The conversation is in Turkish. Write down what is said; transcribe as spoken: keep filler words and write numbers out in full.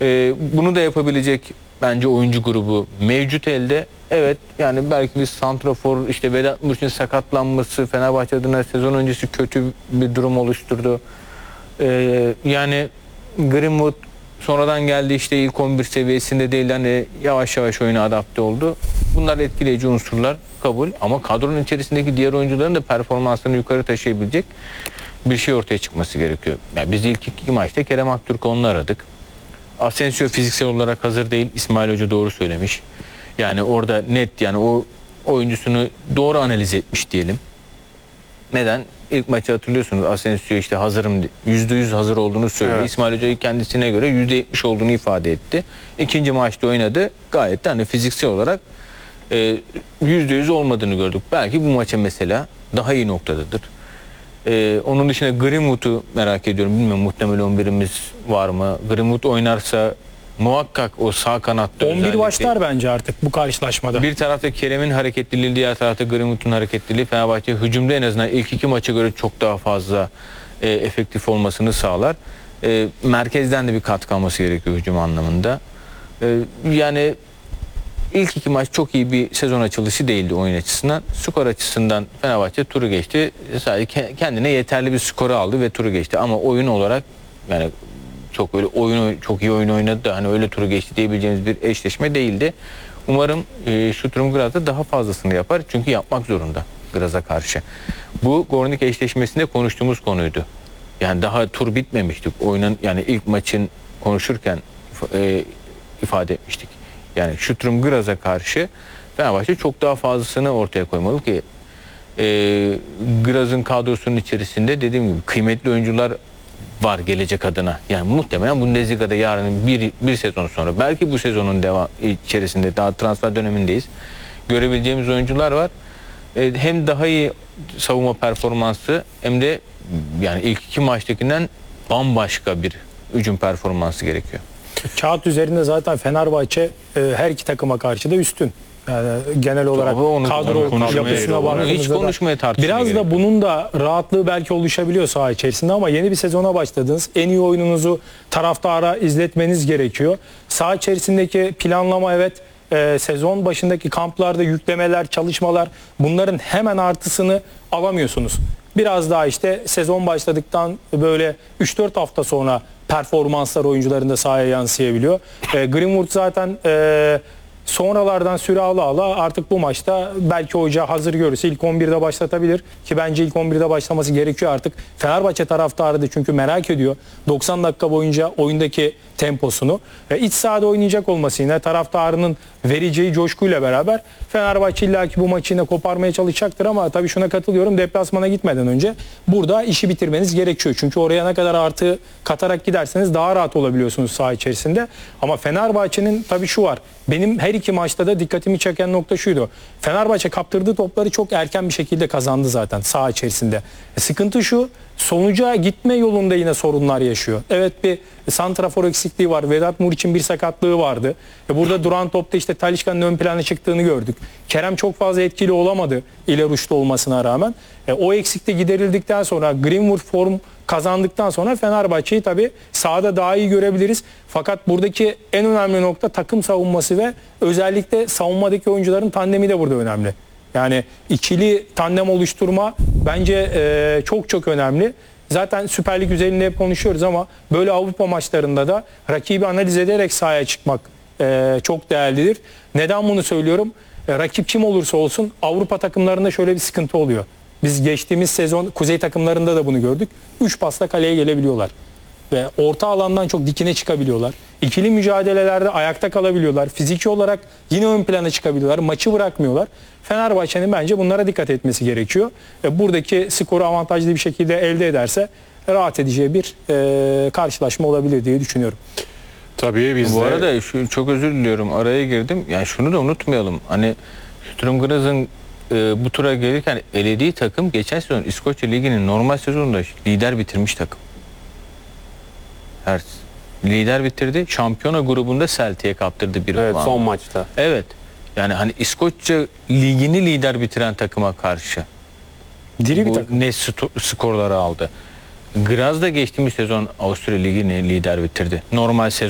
Ee, bunu da yapabilecek bence oyuncu grubu mevcut elde. Evet, yani belki bir santrafor, işte Vedat Muriç'in sakatlanması Fenerbahçe adına sezon öncesi kötü bir durum oluşturdu. Ee, yani Greenwood sonradan geldi, işte ilk on bir seviyesinde değil, hani yavaş yavaş oyuna adapte oldu. Bunlar etkileyici unsurlar, kabul, ama kadronun içerisindeki diğer oyuncuların da performanslarını yukarı taşıyabilecek bir şey ortaya çıkması gerekiyor. Yani biz ilk iki maçta Kerem Aktürkoğlu'nu aradık. Asensio fiziksel olarak hazır değil. İsmail Hoca doğru söylemiş. Yani orada net, yani o oyuncusunu doğru analiz etmiş diyelim. Neden? İlk maçı hatırlıyorsunuz, Asensio işte hazırım, yüzde yüz hazır olduğunu söyledi. Evet. İsmail Hoca kendisine göre yüzde yetmiş olduğunu ifade etti. İkinci maçta oynadı. Gayet de hani fiziksel olarak yüzde yüz olmadığını gördük. Belki bu maça mesela daha iyi noktadadır. Ee, onun dışında Greenwood'u merak ediyorum. Bilmiyorum, muhtemel on birimiz var mı? Greenwood oynarsa muhakkak o sağ kanatta on bir başlar bence artık bu karşılaşmada. Bir tarafta Kerem'in hareketliliği, diğer tarafta Greenwood'un hareketliliği Fenerbahçe hücumda en azından ilk iki maça göre çok daha fazla e, efektif olmasını sağlar. E, merkezden de bir katkı alması gerekiyor hücum anlamında. E, yani İlk iki maç çok iyi bir sezon açılışı değildi oyun açısından. Skor açısından Fenerbahçe turu geçti. Sadece kendine yeterli bir skoru aldı ve turu geçti. Ama oyun olarak yani çok öyle oyunu çok iyi oyun oynadı da hani öyle turu geçti diyebileceğimiz bir eşleşme değildi. Umarım e, Sturm Graz'da daha fazlasını yapar. Çünkü yapmak zorunda Graz'a karşı. Bu Gornik eşleşmesinde konuştuğumuz konuydu. Yani daha tur bitmemiştik. Oyunun yani ilk maçın konuşurken e, ifade etmiştik. Yani Sturm Graz'a karşı Fenerbahçe çok daha fazlasını ortaya koymalı ki e, Graz'ın kadrosunun içerisinde dediğim gibi kıymetli oyuncular var gelecek adına. Yani muhtemelen Bundesliga'da yarın bir, bir sezon sonra, belki bu sezonun devam içerisinde, daha transfer dönemindeyiz, görebileceğimiz oyuncular var. E, hem daha iyi savunma performansı hem de yani ilk iki maçtakinden bambaşka bir hücum performansı gerekiyor. Kağıt üzerinde zaten Fenerbahçe e, her iki takıma karşı da üstün. Yani genel olarak onu, kadro onu yapısına baktığımızda hiç konuşmaya tartışmaya biraz gerek da bunun da rahatlığı belki oluşabiliyor saha içerisinde, ama yeni bir sezona başladınız. En iyi oyununuzu taraftara izletmeniz gerekiyor. Saha içerisindeki planlama, evet, e, sezon başındaki kamplarda yüklemeler, çalışmalar, bunların hemen artısını alamıyorsunuz. Biraz daha işte sezon başladıktan böyle üç dört hafta sonra performanslar oyuncuların da sahaya yansıyabiliyor. E, Greenwood zaten e, sonralardan süre ala ala artık bu maçta belki hoca hazır görürse ilk on birde başlatabilir ki bence ilk on birde başlaması gerekiyor artık. Fenerbahçe taraftarı da çünkü merak ediyor doksan dakika boyunca oyundaki temposunu. E, iç sahada oynayacak olması yine taraftarının vereceği coşkuyla beraber Fenerbahçe illaki bu maçı yine koparmaya çalışacaktır, ama tabii şuna katılıyorum, deplasmana gitmeden önce burada işi bitirmeniz gerekiyor. Çünkü oraya ne kadar artı katarak giderseniz daha rahat olabiliyorsunuz saha içerisinde. Ama Fenerbahçe'nin tabii şu var, benim her iki maçta da dikkatimi çeken nokta şuydu. Fenerbahçe kaptırdığı topları çok erken bir şekilde kazandı zaten saha içerisinde. E, sıkıntı şu, sonuca gitme yolunda yine sorunlar yaşıyor. Evet, bir santrafor eksikliği var. Vedat Muriç'in bir sakatlığı vardı. E burada duran topta işte Talisca'nın ön plana çıktığını gördük. Kerem çok fazla etkili olamadı ileri uçta olmasına rağmen. E o eksiklik giderildikten sonra, Greenwood form kazandıktan sonra Fenerbahçe'yi tabii sahada daha iyi görebiliriz. Fakat buradaki en önemli nokta takım savunması ve özellikle savunmadaki oyuncuların tandemi de burada önemli. Yani ikili tandem oluşturma bence e, çok çok önemli. Zaten Süper Lig üzerinde hep konuşuyoruz ama böyle Avrupa maçlarında da rakibi analiz ederek sahaya çıkmak e, çok değerlidir. Neden bunu söylüyorum? E, rakip kim olursa olsun Avrupa takımlarında şöyle bir sıkıntı oluyor. Biz geçtiğimiz sezon kuzey takımlarında da bunu gördük. üç pasla kaleye gelebiliyorlar. Ve orta alandan çok dikine çıkabiliyorlar. İkili mücadelelerde ayakta kalabiliyorlar. Fiziki olarak yine ön plana çıkabiliyorlar. Maçı bırakmıyorlar. Fenerbahçe'nin bence bunlara dikkat etmesi gerekiyor. Ve buradaki skoru avantajlı bir şekilde elde ederse rahat edeceği bir e, karşılaşma olabilir diye düşünüyorum. Tabii biz Bu de... arada şu, çok özür diliyorum, araya girdim. Yani şunu da unutmayalım. Hani Sturm Graz'ın e, bu tura gelirken elediği takım geçen sezon İskoçya Ligi'nin normal sezonunda lider bitirmiş takım. Her lider bitirdi. Şampiyona grubunda Celtic'e kaptırdı bir Evet, puan. son maçta. Evet. Yani hani İskoçya Ligi'ni lider bitiren takıma karşı Diri bir bu takım. ne skorları aldı. Graz da geçtiğimiz sezon Avusturya Ligi'ni lider bitirdi. Normal sezon.